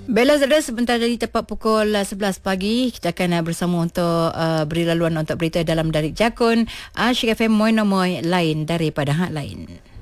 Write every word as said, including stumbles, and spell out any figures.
Bella Zara, sebentar dari tepat pukul uh, sebelas pagi, kita akan uh, bersama untuk uh, beri laluan untuk berita dalam Darik Jakun, Asyik F M Moy Nomoy lain daripada hak lain.